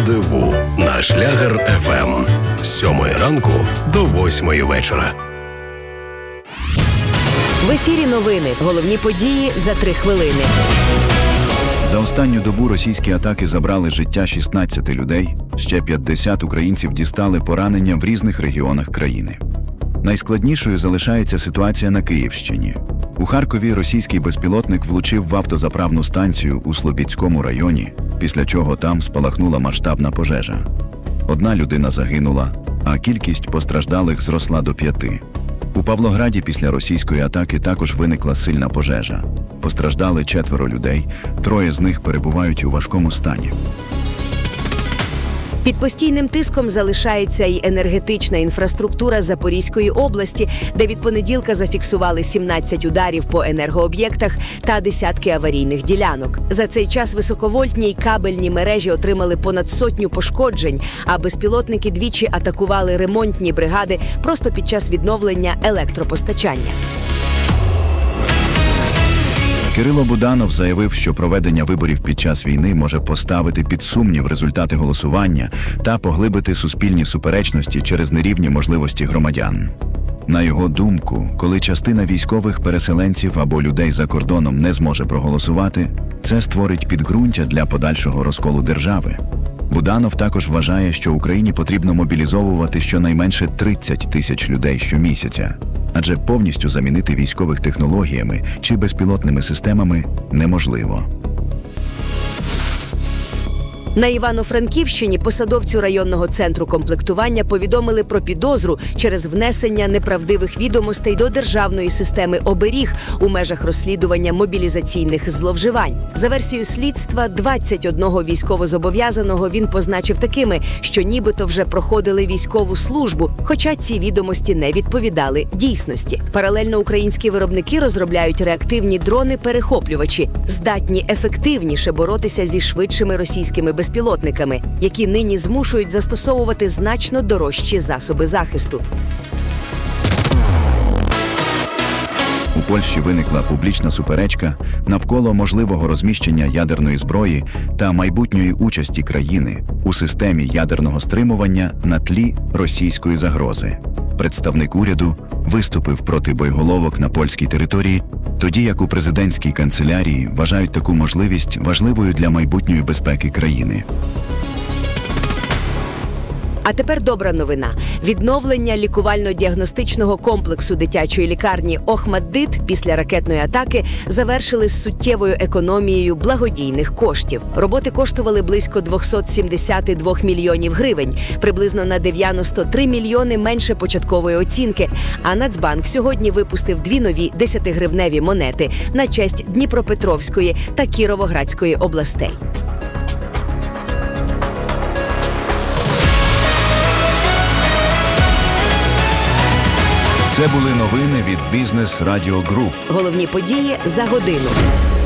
рандеву на Шлягер ФМ з 7 ранку до 8 вечора. В ефірі новини. Головні події за 3 хвилини. За останню добу російські атаки забрали життя 16 людей, ще 50 українців дістали поранення в різних регіонах країни. Найскладнішою залишається ситуація на Київщині. У Харкові російський безпілотник влучив в автозаправну станцію у Слобідському районі, після чого там спалахнула масштабна пожежа. 1 людина загинула, а кількість постраждалих зросла до 5. У Павлограді після російської атаки також виникла сильна пожежа. Постраждали 4 людей, 3 з них перебувають у важкому стані. Під постійним тиском залишається й енергетична інфраструктура Запорізької області, де від понеділка зафіксували 17 ударів по енергооб'єктах та десятки аварійних ділянок. За цей час високовольтні й кабельні мережі отримали понад 100 пошкоджень, а безпілотники двічі атакували ремонтні бригади просто під час відновлення електропостачання. Кирило Буданов заявив, що проведення виборів під час війни може поставити під сумнів результати голосування та поглибити суспільні суперечності через нерівні можливості громадян. На його думку, коли частина військових переселенців або людей за кордоном не зможе проголосувати, це створить підґрунтя для подальшого розколу держави. Буданов також вважає, що Україні потрібно мобілізовувати щонайменше 30 тисяч людей щомісяця, адже повністю замінити військових технологіями чи безпілотними системами неможливо. На Івано-Франківщині посадовцю районного центру комплектування повідомили про підозру через внесення неправдивих відомостей до державної системи «Оберіг» у межах розслідування мобілізаційних зловживань. За версією слідства, 21 військовозобов'язаного він позначив такими, що нібито вже проходили військову службу, хоча ці відомості не відповідали дійсності. Паралельно українські виробники розробляють реактивні дрони-перехоплювачі, здатні ефективніше боротися зі швидшими російськими безпілотниками, які нині змушують застосовувати значно дорожчі засоби захисту. У Польщі виникла публічна суперечка навколо можливого розміщення ядерної зброї та майбутньої участі країни у системі ядерного стримування на тлі російської загрози. Представник уряду виступив проти боєголовок на польській території, тоді як у президентській канцелярії вважають таку можливість важливою для майбутньої безпеки країни. А тепер добра новина. Відновлення лікувально-діагностичного комплексу дитячої лікарні «Охматдит» після ракетної атаки завершили з суттєвою економією благодійних коштів. Роботи коштували близько 272 мільйонів гривень, приблизно на 93 мільйони менше початкової оцінки. А Нацбанк сьогодні випустив 2 нові 10-гривневі монети на честь Дніпропетровської та Кіровоградської областей. Це були новини від Бізнес Радіо Груп. Головні події за годину.